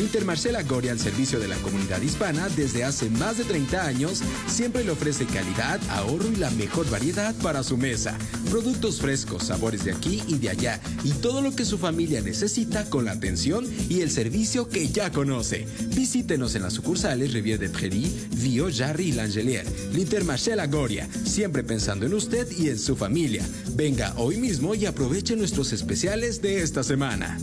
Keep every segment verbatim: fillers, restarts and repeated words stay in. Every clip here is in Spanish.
Intermarché La Goria, al servicio de la comunidad hispana desde hace más de treinta años, siempre le ofrece calidad, ahorro y la mejor variedad para su mesa. Productos frescos, sabores de aquí y de allá, y todo lo que su familia necesita con la atención y el servicio que ya conoce. Visítenos en las sucursales Rivière de Prairie, Vio, Jarry y L'Angelière. Intermarché La Goria, siempre pensando en usted y en su familia. Venga hoy mismo y aproveche nuestros especiales de esta semana.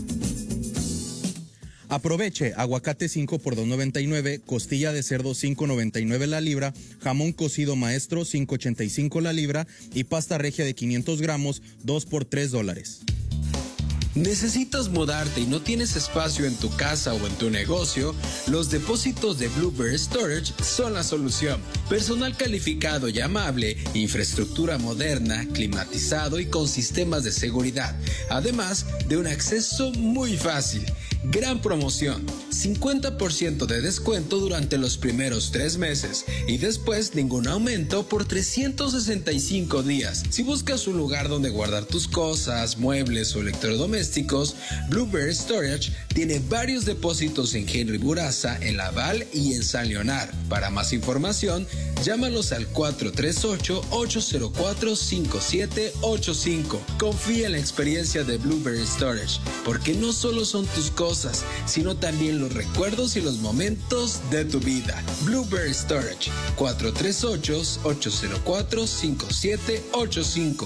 Aproveche aguacate cinco por dos noventa y nueve, costilla de cerdo cinco noventa y nueve la libra, jamón cocido maestro cinco ochenta y cinco la libra y pasta regia de quinientos gramos dos por tres dólares. ¿Necesitas mudarte y no tienes espacio en tu casa o en tu negocio? Los depósitos de Bluebird Storage son la solución. Personal calificado y amable, infraestructura moderna, climatizado y con sistemas de seguridad. Además de un acceso muy fácil. Gran promoción, cincuenta por ciento de descuento durante los primeros tres meses y después ningún aumento por trescientos sesenta y cinco días. Si buscas un lugar donde guardar tus cosas, muebles o electrodomésticos, Bluebird Storage tiene varios depósitos en Henry Bourassa, en Laval y en San Leonard. Para más información, llámalos al cuatro tres ocho, ocho cero cuatro, cinco siete ocho cinco. Confía en la experiencia de Bluebird Storage, porque no solo son tus cosas, sino también los recuerdos y los momentos de tu vida. Bluebird Storage, cuatro tres ocho, ocho cero cuatro, cinco siete ocho cinco.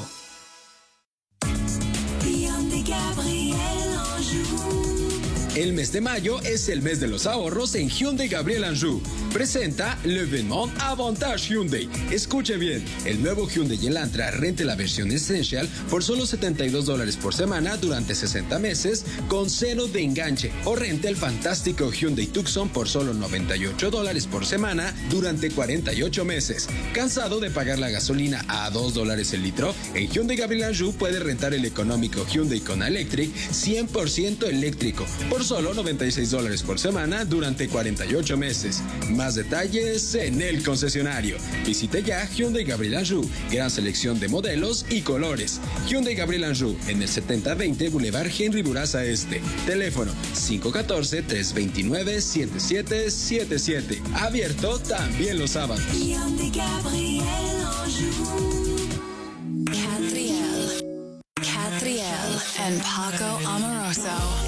El mes de mayo es el mes de los ahorros en Hyundai Gabriel Anjou. Presenta l'Evénement Avantage Hyundai. Escuche bien, el nuevo Hyundai Elantra rente la versión Essential por solo setenta y dos dólares por semana durante sesenta meses con cero de enganche. O rente el fantástico Hyundai Tucson por solo noventa y ocho dólares por semana durante cuarenta y ocho meses. ¿Cansado de pagar la gasolina a dos dólares el litro? En Hyundai Gabriel Anjou puede rentar el económico Hyundai Kona Electric cien por ciento eléctrico por solo noventa y seis dólares por semana durante cuarenta y ocho meses. Más detalles en el concesionario. Visite ya Hyundai Gabriel Anjou. Gran selección de modelos y colores. Hyundai Gabriel Anjou en el setenta veinte Boulevard Henry Bourassa Este. Teléfono cinco uno cuatro, tres dos nueve, siete siete siete siete. Abierto también los sábados. Hyundai Gabriel Anjou. Catriel. Catriel and Paco Amoroso.